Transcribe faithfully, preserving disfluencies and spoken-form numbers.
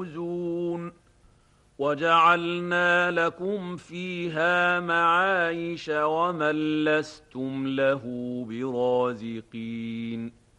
يعرجون وجعلنا لكم فيها معايش ومن لستم له برازقين